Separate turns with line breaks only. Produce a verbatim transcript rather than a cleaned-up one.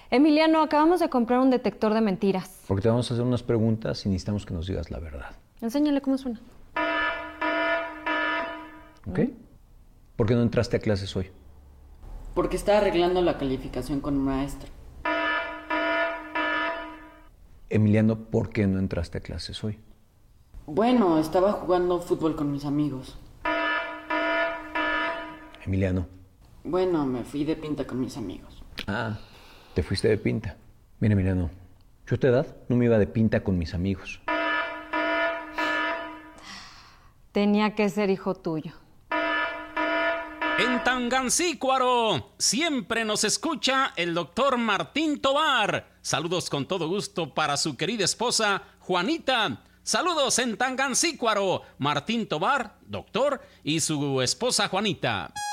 Emiliano, acabamos de comprar un detector de mentiras.
Porque te vamos a hacer unas preguntas y necesitamos que nos digas la verdad.
Enséñale cómo suena.
¿Ok? ¿Mm? ¿Por qué no entraste a clases hoy?
Porque estaba arreglando la calificación con un maestro.
Emiliano, ¿por qué no entraste a clases hoy?
Bueno, estaba jugando fútbol con mis amigos.
Emiliano.
Bueno, me fui de pinta con mis amigos.
Ah, te fuiste de pinta. Mira, Emiliano, yo a tu edad no me iba de pinta con mis amigos.
Tenía que ser hijo tuyo.
En Tangancícuaro siempre nos escucha el doctor Martín Tovar. Saludos con todo gusto para su querida esposa Juanita. Saludos en Tangancícuaro, Martín Tovar, doctor, y su esposa Juanita.